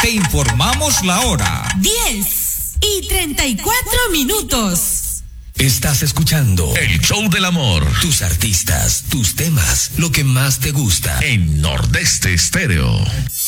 e informamos la hora. 10:34. Estás escuchando El Show del Amor. Tus artistas, tus temas, lo que más te gusta. En Nordeste Estéreo.